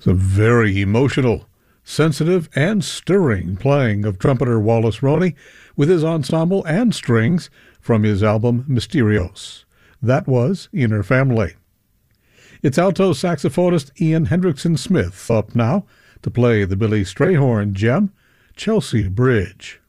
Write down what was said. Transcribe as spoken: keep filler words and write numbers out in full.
It's a very emotional, sensitive, and stirring playing of trumpeter Wallace Roney with his ensemble and strings from his album Mysterios. That was Inner Family. It's alto saxophonist Ian Hendrickson Smith up now to play the Billy Strayhorn gem, Chelsea Bridge.